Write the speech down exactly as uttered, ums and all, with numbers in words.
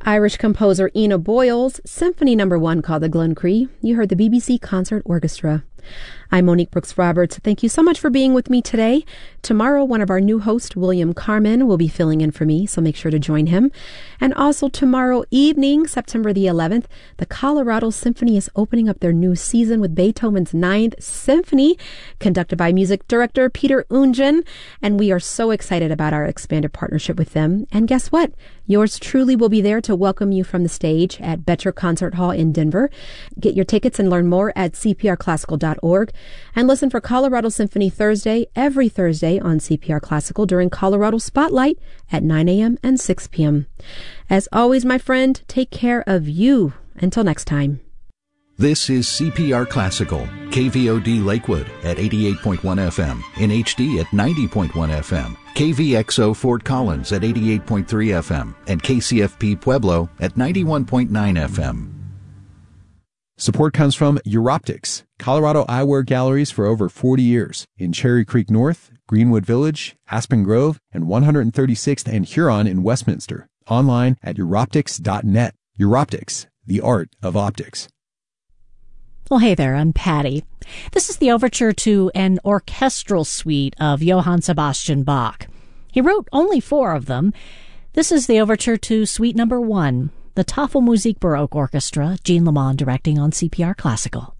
Irish composer Ina Boyle's Symphony Number One called the Glen Cree. You heard the B B C Concert Orchestra. I'm Monique Brooks-Roberts. Thank you so much for being with me today. Tomorrow, one of our new hosts, William Carmen, will be filling in for me, so make sure to join him. And also tomorrow evening, September the eleventh, the Colorado Symphony is opening up their new season with Beethoven's Ninth Symphony, conducted by music director Peter Ungen. And we are so excited about our expanded partnership with them. And guess what? Yours truly will be there to welcome you from the stage at Betcher Concert Hall in Denver. Get your tickets and learn more at c p r classical dot org. And listen for Colorado Symphony Thursday, every Thursday on C P R Classical during Colorado Spotlight at nine a.m. and six p.m. As always, my friend, take care of you. Until next time. This is C P R Classical, K V O D Lakewood at eighty-eight point one F M, in H D at ninety point one F M, K V X O Fort Collins at eighty-eight point three F M, and K C F P Pueblo at ninety-one point nine F M. Support comes from Europtics, Colorado eyewear galleries for over forty years in Cherry Creek North, Greenwood Village, Aspen Grove, and one hundred thirty-sixth and Huron in Westminster. Online at Europtics dot net. Europtics, the art of optics. Well, hey there, I'm Patty. This is the overture to an orchestral suite of Johann Sebastian Bach. He wrote only four of them. This is the overture to Suite Number One, the Tafelmusik Baroque Orchestra, Jean Lamond directing on C P R Classical.